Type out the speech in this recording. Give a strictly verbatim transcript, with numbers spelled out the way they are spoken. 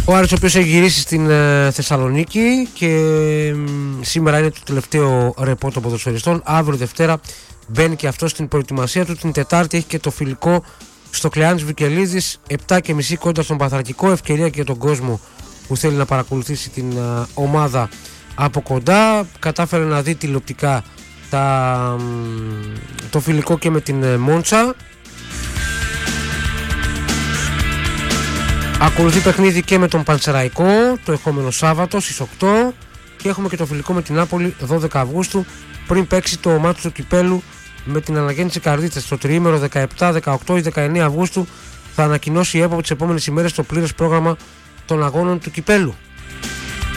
Ο Άρης, ο οποίος έχει γυρίσει στην ε, Θεσσαλονίκη και ε, σήμερα είναι το τελευταίο ρεπό των ποδοσφαιριστών. Αύριο Δευτέρα μπαίνει και αυτό στην προετοιμασία του. Την Τετάρτη έχει και το φιλικό στο Κλεάνης Βικελίδης, επτά και μισή κοντά στον Παθρακικό. Ευκαιρία και για τον κόσμο που θέλει να παρακολουθήσει την ε, ομάδα από κοντά. Κατάφερε να δει τηλεοπτικά τα, το φιλικό και με την ε, Μόντσα. Ακολουθεί παιχνίδι και με τον Πανσεραϊκό το ερχόμενο Σάββατο στις οκτώ και έχουμε και το φιλικό με την Νάπολη δώδεκα Αυγούστου πριν παίξει το μάτσο του Κυπέλου με την Αναγέννηση Καρδίτσας. Στο τριήμερο δεκαεπτά, δεκαοκτώ ή δεκαεννέα Αυγούστου θα ανακοινώσει η ΕΠΟ τις επόμενες ημέρες το πλήρες πρόγραμμα των αγώνων του Κυπέλου.